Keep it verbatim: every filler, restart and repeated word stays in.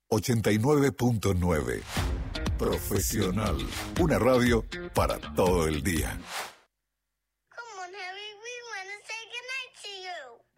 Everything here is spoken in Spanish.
ochenta y nueve punto nueve. Profesional. Una radio para todo el día. Come on, Harry, we want to say goodnight to you.